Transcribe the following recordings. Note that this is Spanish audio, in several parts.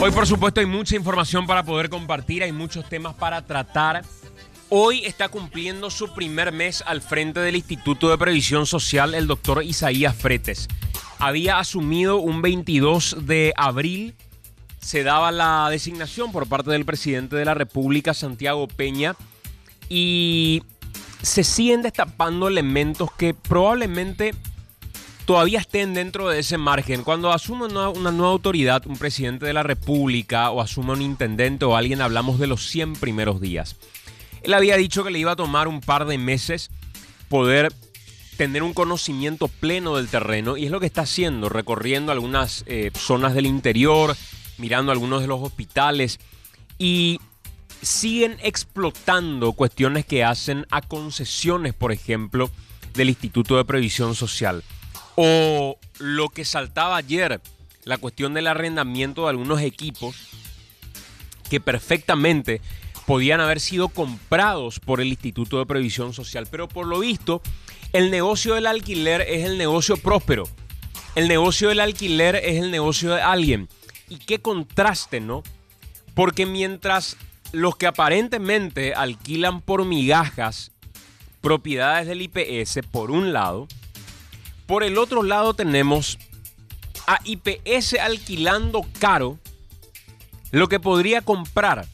Hoy, por supuesto, hay mucha información para poder compartir, hay muchos temas para tratar. Hoy está cumpliendo su primer mes al frente del Instituto de Previsión Social el doctor Isaías Fretes. Había asumido un 22 de abril, se daba la designación por parte del presidente de la República, Santiago Peña, y se siguen destapando elementos que probablemente todavía estén dentro de ese margen. Cuando asume una nueva autoridad, un presidente de la República o asume un intendente o alguien, hablamos de los 100 primeros días. Él había dicho que le iba a tomar un par de meses poder tener un conocimiento pleno del terreno, y es lo que está haciendo, recorriendo algunas zonas del interior, mirando algunos de los hospitales, y siguen explotando cuestiones que hacen a concesiones, por ejemplo, del Instituto de Previsión Social. O lo que saltaba ayer, la cuestión del arrendamiento de algunos equipos que perfectamente podían haber sido comprados por el Instituto de Previsión Social. Pero por lo visto, el negocio del alquiler es el negocio próspero. El negocio del alquiler es el negocio de alguien. Y qué contraste, ¿no? Porque mientras los que aparentemente alquilan por migajas propiedades del IPS, por un lado, por el otro lado tenemos a IPS alquilando caro lo que podría comprar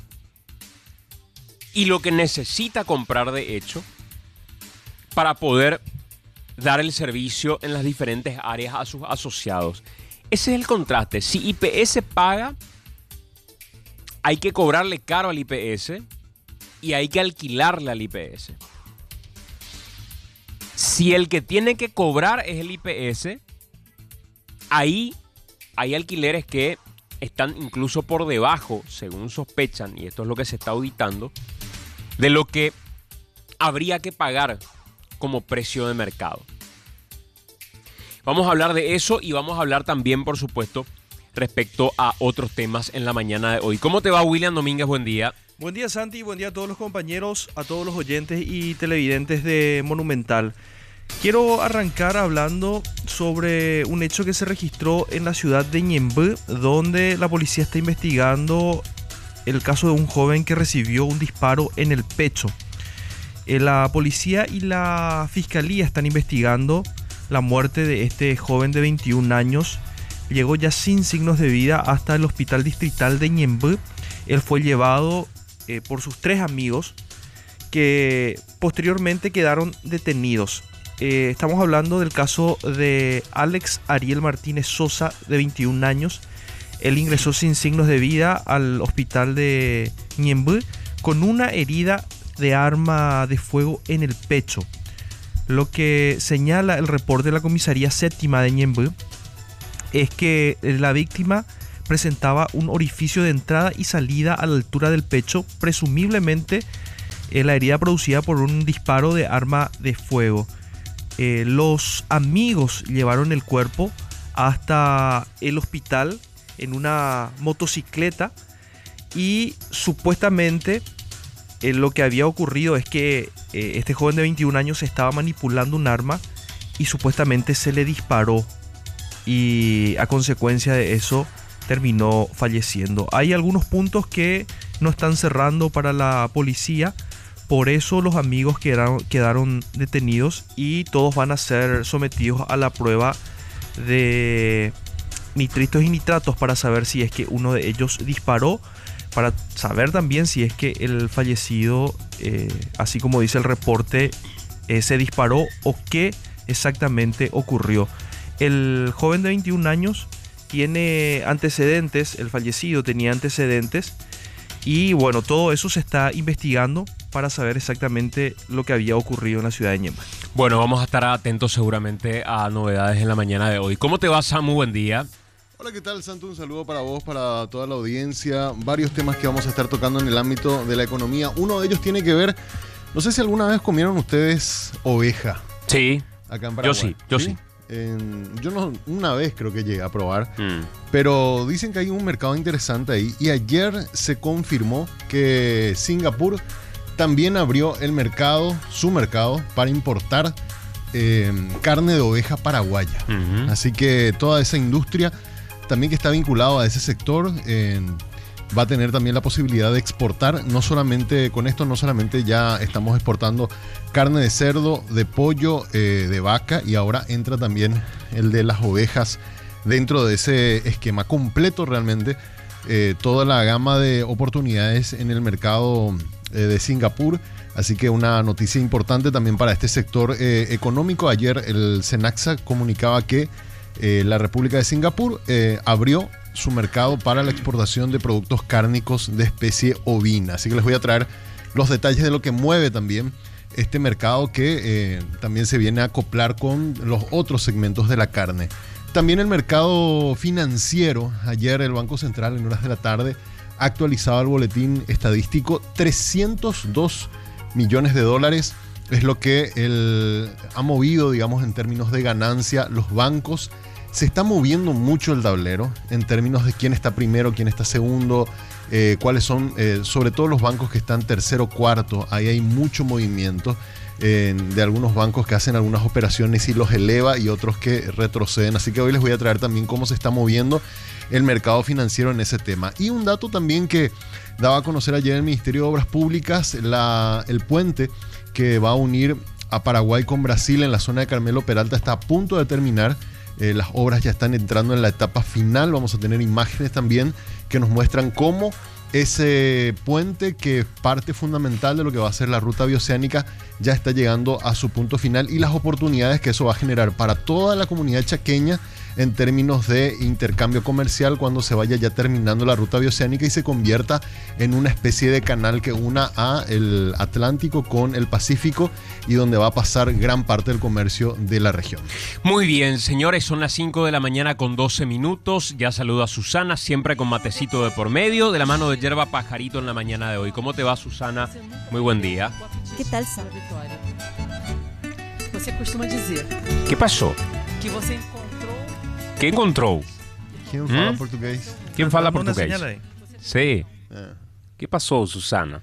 y lo que necesita comprar, de hecho, para poder dar el servicio en las diferentes áreas a sus asociados. Ese es el contraste. Si IPS paga, hay que cobrarle caro al IPS y hay que alquilarle al IPS. Si el que tiene que cobrar es el IPS, ahí hay alquileres que están incluso por debajo, según sospechan, y esto es lo que se está auditando, de lo que habría que pagar como precio de mercado. Vamos a hablar de eso y vamos a hablar también, por supuesto, respecto a otros temas en la mañana de hoy. ¿Cómo te va, William Domínguez? Buen día. Buen día, Santi, buen día a todos los compañeros, a todos los oyentes y televidentes de Monumental. Quiero arrancar hablando sobre un hecho que se registró en la ciudad de Ñemby, donde la policía está investigando el caso de un joven que recibió un disparo en el pecho. La policía y la fiscalía están investigando la muerte de este joven de 21 años. Llegó ya sin signos de vida hasta el hospital distrital de Ñemby. Él fue llevado por sus 3 amigos que posteriormente quedaron detenidos. Estamos hablando del caso de Alex Ariel Martínez Sosa, de 21 años. Él ingresó sin signos de vida al hospital de Ñemby con una herida de arma de fuego en el pecho. Lo que señala el reporte de la comisaría séptima de Ñemby es que la víctima presentaba un orificio de entrada y salida a la altura del pecho, presumiblemente la herida producida por un disparo de arma de fuego. Los amigos llevaron el cuerpo hasta el hospital en una motocicleta y supuestamente lo que había ocurrido es que este joven de 21 años estaba manipulando un arma y supuestamente se le disparó, y a consecuencia de eso terminó falleciendo. Hay algunos puntos que no están cerrando para la policía, por eso los amigos quedaron detenidos y todos van a ser sometidos a la prueba de nitritos y nitratos para saber si es que uno de ellos disparó, para saber también si es que el fallecido, así como dice el reporte, se disparó o qué exactamente ocurrió. El joven de 21 años tiene antecedentes, el fallecido tenía antecedentes, y bueno, todo eso se está investigando para saber exactamente lo que había ocurrido en la ciudad de Ñemby. Bueno, vamos a estar atentos seguramente a novedades en la mañana de hoy. ¿Cómo te va, Samu? Buen día. Hola, ¿qué tal, Santo? Un saludo para vos, para toda la audiencia. Varios temas que vamos a estar tocando en el ámbito de la economía. Uno de ellos tiene que ver, no sé si alguna vez comieron ustedes oveja. Sí. Acá en Paraguay. Yo sí. Yo no, una vez creo que llegué a probar, pero dicen que hay un mercado interesante ahí, y ayer se confirmó que Singapur también abrió su mercado para importar carne de oveja paraguaya. Así que toda esa industria también que está vinculado a ese sector. Va a tener también la posibilidad de exportar, no solamente con esto, no solamente ya estamos exportando carne de cerdo, de pollo, de vaca, y ahora entra también el de las ovejas dentro de ese esquema completo realmente. Toda la gama de oportunidades en el mercado de Singapur. Así que una noticia importante también para este sector económico. Ayer el Senaxa comunicaba que la República de Singapur abrió su mercado para la exportación de productos cárnicos de especie ovina. Así que les voy a traer los detalles de lo que mueve también este mercado, que también se viene a acoplar con los otros segmentos de la carne. También el mercado financiero. Ayer el Banco Central en horas de la tarde actualizaba el boletín estadístico. 302 millones de dólares es lo que ha movido, digamos, en términos de ganancia los bancos. Se está moviendo mucho el tablero en términos de quién está primero, quién está segundo, cuáles son, sobre todo los bancos que están tercero, cuarto. Ahí hay mucho movimiento de algunos bancos que hacen algunas operaciones y los eleva, y otros que retroceden. Así que hoy les voy a traer también cómo se está moviendo el mercado financiero en ese tema. Y un dato también que daba a conocer ayer el Ministerio de Obras Públicas: el puente que va a unir a Paraguay con Brasil en la zona de Carmelo Peralta está a punto de terminar. Las obras ya están entrando en la etapa final. Vamos a tener imágenes también que nos muestran cómo ese puente, que es parte fundamental de lo que va a ser la ruta bioceánica, ya está llegando a su punto final, y las oportunidades que eso va a generar para toda la comunidad chaqueña en términos de intercambio comercial cuando se vaya ya terminando la ruta bioceánica y se convierta en una especie de canal que una a el Atlántico con el Pacífico, y donde va a pasar gran parte del comercio de la región. Muy bien, señores, son las 5 de la mañana con 12 minutos. Ya saludo a Susana, siempre con matecito de por medio, de la mano de Yerba Pajarito en la mañana de hoy. ¿Cómo te va, Susana? Muy buen día. ¿Qué tal, Sara? Você costuma dizer ¿Qué pasó? que você encontrou. ¿Qué encontró? ¿Quién fala portugués? ¿Quién fala Dame una portugués? señal ahí. Sí. Ah. ¿Qué pasó, Susana?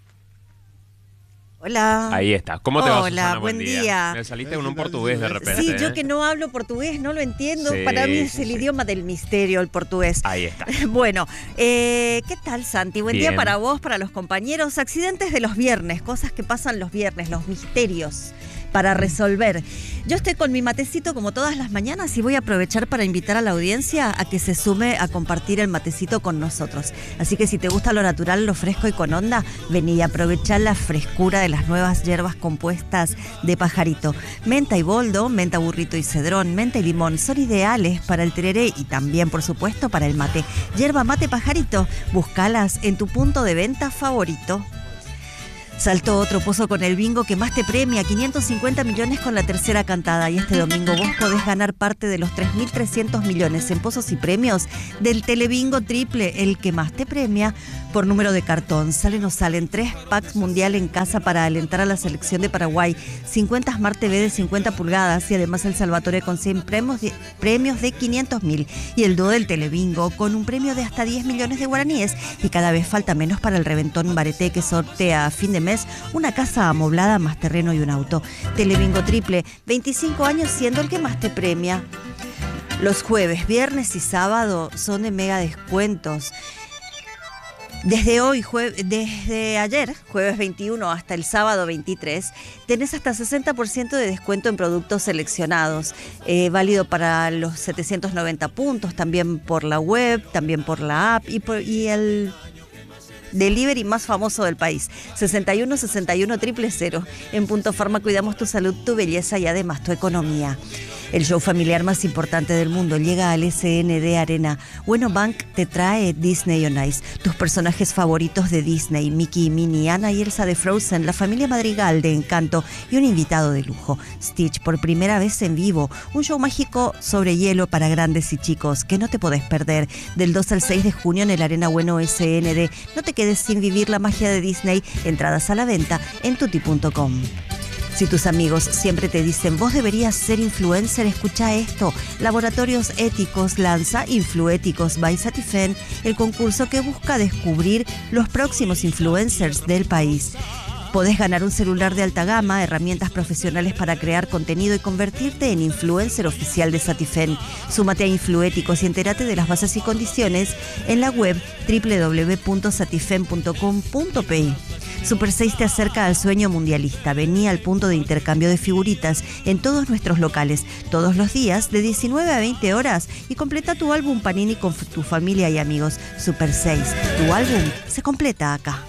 Hola. Ahí está. ¿Cómo te va, Hola, Susana? buen día. Me saliste con un portugués de repente. Sí, yo ¿eh? que no hablo portugués, no lo entiendo. Sí, Para mí es sí, el sí. idioma del misterio, el portugués. Ahí está. Bueno, ¿qué tal, Santi? Buen Bien. día para vos, para los compañeros. Accidentes de los viernes, cosas que pasan los viernes, los misterios para resolver. Yo estoy con mi matecito como todas las mañanas y voy a aprovechar para invitar a la audiencia a que se sume a compartir el matecito con nosotros. Así que si te gusta lo natural, lo fresco y con onda, vení y aprovechá la frescura de las nuevas hierbas compuestas de Pajarito. Menta y boldo, menta burrito y cedrón, menta y limón son ideales para el tereré y también, por supuesto, para el mate. Hierba mate Pajarito, búscalas en tu punto de venta favorito. Saltó otro pozo con el bingo que más te premia, 550 millones con la tercera cantada. Y este domingo vos podés ganar parte de los 3.300 millones en pozos y premios del Telebingo Triple, el que más te premia por número de cartón. Salen o salen 3 packs mundial en casa para alentar a la selección de Paraguay, 50 Smart TV de 50 pulgadas y además el Salvatore con 100 premios de 500.000 y el dúo del Telebingo con un premio de hasta 10 millones de guaraníes. Y cada vez falta menos para el Reventón Bareté, que sortea a fin de mes una casa amoblada más terreno y un auto. Telebingo Triple, 25 años siendo el que más te premia. Los jueves, viernes y sábado son de mega descuentos. Desde ayer, jueves 21 hasta el sábado 23, tenés hasta 60% de descuento en productos seleccionados, válido para los 790 puntos, también por la web, también por la app y el delivery más famoso del país, 61 61 000. En Punto Farma cuidamos tu salud, tu belleza y además tu economía. El show familiar más importante del mundo llega al SND Arena. Bueno Bank te trae Disney on Ice. Tus personajes favoritos de Disney, Mickey, Minnie, Anna y Elsa de Frozen, la familia Madrigal de Encanto y un invitado de lujo. Stitch por primera vez en vivo. Un show mágico sobre hielo para grandes y chicos que no te podés perder. Del 2 al 6 de junio en el Arena Bueno SND. No te quedes sin vivir la magia de Disney. Entradas a la venta en tuti.com. Si tus amigos siempre te dicen, vos deberías ser influencer, escucha esto. Laboratorios Éticos lanza Influéticos by Satifen, el concurso que busca descubrir los próximos influencers del país. Podés ganar un celular de alta gama, herramientas profesionales para crear contenido y convertirte en influencer oficial de Satifen. Súmate a Influéticos y entérate de las bases y condiciones en la web www.satifen.com.pi. Super 6 te acerca al sueño mundialista. Vení al punto de intercambio de figuritas en todos nuestros locales, todos los días de 19 a 20 horas y completa tu álbum Panini con tu familia y amigos. Super 6, tu álbum se completa acá.